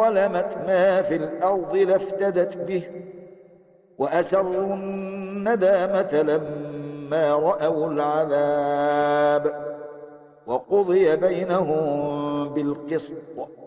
ظلمت ما في الأرض لافتدت به وأسروا الندامة لما رأوا العذاب وقضي بينهم بالقسط